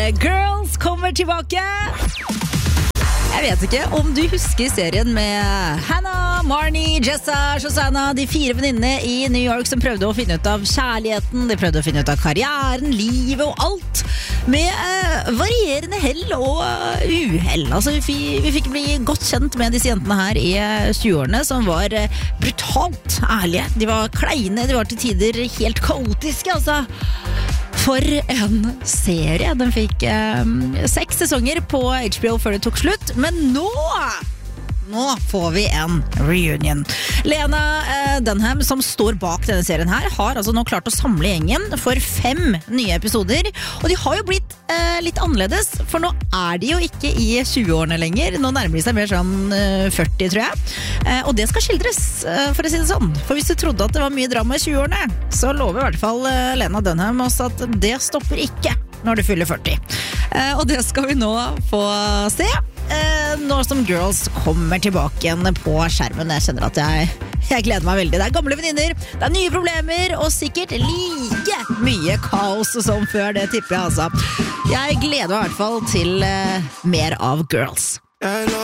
Girls kommer tilbake. Jeg vet ikke om du husker serien med Hannah, Marnie, Jessa, Shosanna, de 4 venninnene i New York som prøvde å finne ut av kjærligheten, de prøvde å finne ut av karrieren, livet og alt, med varierende hell og uhell. Altså, vi fikk bli godt kjent med disse jentene her i 20-årene, som var brutalt ærlige. De var kleine, de var til tider helt kaotiske, altså. For en serie. Den fikk 6 sesonger på HBO før det tok slutt. Men nå får vi en reunion. Lena Dunham, som står bak denne serien her, har altså nå klart å samle gjengen for 5 nye episoder. Og de har jo blitt litt annerledes, for nå er de jo ikke i 20-årene lenger. Nå nærmer de seg mer sånn 40, tror jeg. Og det skal skildres, for å si det sånn. For hvis du trodde at det var mye drama i 20-årene, så lover i hvert fall Lena Dunham oss at det stopper ikke når du fyller 40. Og det skal vi nå få se. Nå som Girls kommer tilbake igjen på skjermen. Jeg kjenner at jeg gleder meg veldig. Det er gamle venninner, det er nye problemer, og sikkert like mye kaos som før, det tipper jeg altså. Jeg gleder meg i hvert fall til mer av Girls.